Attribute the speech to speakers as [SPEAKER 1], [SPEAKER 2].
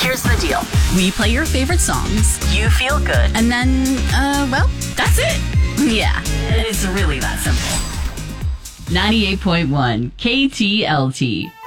[SPEAKER 1] Here's the deal.
[SPEAKER 2] We play your favorite songs.
[SPEAKER 1] You feel good.
[SPEAKER 2] And then, well, that's it. Yeah, it's really that simple. 98.1 KTLT.